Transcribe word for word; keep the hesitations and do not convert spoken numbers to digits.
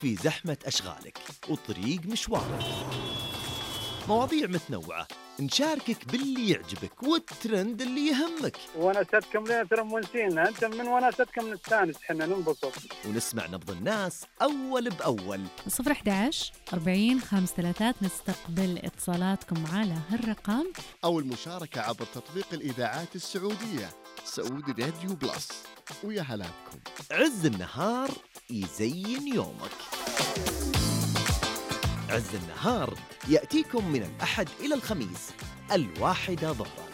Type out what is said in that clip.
في زحمة أشغالك وطريق مشوارك. مواضيع متنوعة نشاركك باللي يعجبك والترند اللي يهمك، ونستكم لنا ترى مونسينا أنت من ونستكم نستانس حنا ننبسط، ونسمع نبض الناس أول بأول. صفر أحد عشر أربعين خمسة ثلاثات نستقبل اتصالاتكم على هالرقم أو المشاركة عبر تطبيق الإذاعات السعودية سعودي راديو بلس. ويا هلا بكم. عز النهار يزين يومك. عز النهار يأتيكم من الأحد إلى الخميس الواحدة ظهرا.